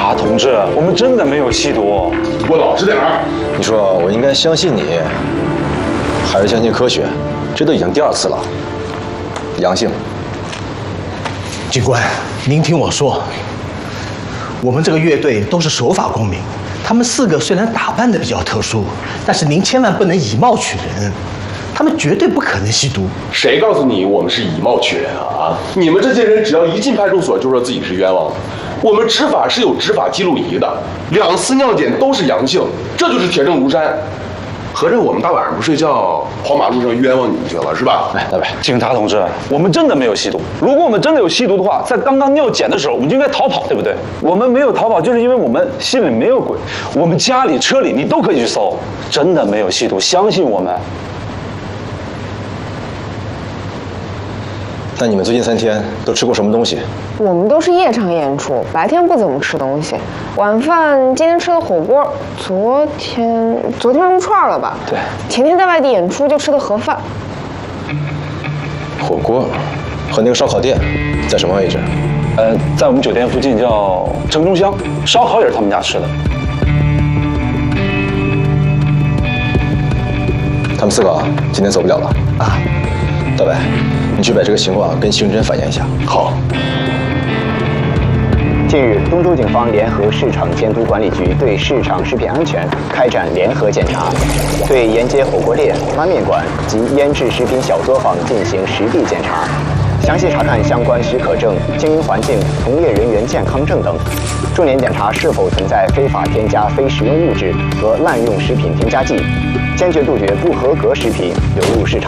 察同志，我们真的没有吸毒。 我老实点儿。 你说我应该相信你，还是相信科学？这都已经第2次了，阳性。 警官，您听我说，我们这个乐队都是守法公民，他们4个虽然打扮的比较特殊，但是您千万不能以貌取人，他们绝对不可能吸毒。 谁告诉你我们是以貌取人啊？你们这些人只要一进派出所就说自己是冤枉的。我们执法是有执法记录仪的，2次尿检都是阳性，这就是铁证如山。合着我们大晚上不睡觉，跑马路上冤枉你去了是吧？ 来，大伟， 警察同志，我们真的没有吸毒。如果我们真的有吸毒的话，在刚刚尿检的时候，我们就应该逃跑，对不对？我们没有逃跑，就是因为我们心里没有鬼。我们家里、车里你都可以去搜，真的没有吸毒，相信我们。 那你们最近3天都吃过什么东西？ 我们都是夜场演出，白天不怎么吃东西。晚饭今天吃的火锅，昨天撸串了吧？ 对。 前天在外地演出就吃的盒饭。 火锅和那个烧烤店在什么位置？ 在我们酒店附近，叫城中乡。烧烤也是他们家吃的。 他们4个今天走不了了啊！大伟，你去把这个情况跟刑侦反映一下。 好。 近日，东州警方联合市场监督管理局对市场食品安全开展联合检查，对沿街火锅店、拉面馆及腌制食品小作坊进行实地检查，详细查看相关许可证、经营环境、从业人员健康证等，重点检查是否存在非法添加非食用物质和滥用食品添加剂，坚决杜绝不合格食品流入市场。